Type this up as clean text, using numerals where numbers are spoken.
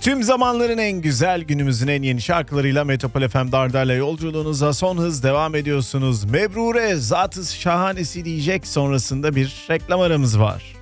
Tüm zamanların en güzel, günümüzün en yeni şarkılarıyla Metropol FM Dardar'la yolculuğunuza son hız devam ediyorsunuz. Mebrure, Zat-ı Şahanesi diyecek, sonrasında bir reklam aramız var.